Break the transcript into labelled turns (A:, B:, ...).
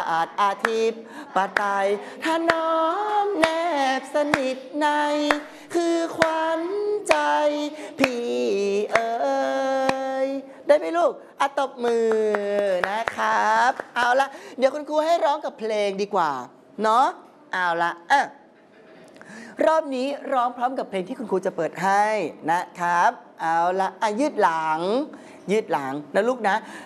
A: าติอาทิตย์ปไตยถ้าน้อมแนบสนิทในคือขวัญใจพี่เอ๋ยได้ไหมลูกตบมือนะครับเอาละเดี๋ยวคุณครูให้ร้องกับเพลงดีกว่าเนาะเอาละรอบนี้ร้องพร้อมกับเพลงที่คุณครูจะเปิดให้นะครับเอาละยืดหลังนะลูกนะ